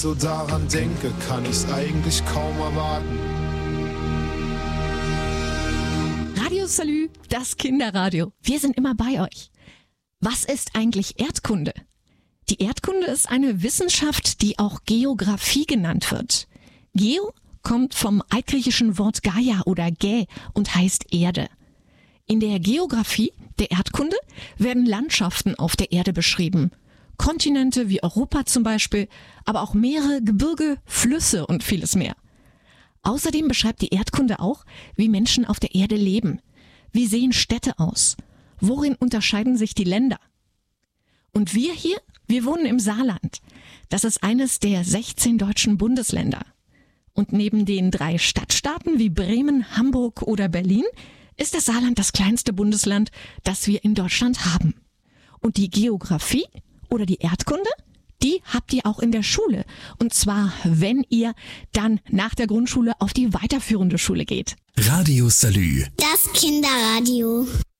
So daran denke, kann ich's eigentlich kaum erwarten. Radio Salü, das Kinderradio. Wir sind immer bei euch. Was ist eigentlich Erdkunde? Die Erdkunde ist eine Wissenschaft, die auch Geographie genannt wird. Geo kommt vom altgriechischen Wort Gaia oder Gä und heißt Erde. In der Geographie der Erdkunde werden Landschaften auf der Erde beschrieben. Kontinente wie Europa zum Beispiel, aber auch Meere, Gebirge, Flüsse und vieles mehr. Außerdem beschreibt die Erdkunde auch, wie Menschen auf der Erde leben. Wie sehen Städte aus? Worin unterscheiden sich die Länder? Und wir hier, wir wohnen im Saarland. Das ist eines der 16 deutschen Bundesländer. Und neben den 3 Stadtstaaten wie Bremen, Hamburg oder Berlin ist das Saarland das kleinste Bundesland, das wir in Deutschland haben. Und die Geografie oder die Erdkunde, die habt ihr auch in der Schule. Und zwar, wenn ihr dann nach der Grundschule auf die weiterführende Schule geht. Radio Salü. Das Kinderradio.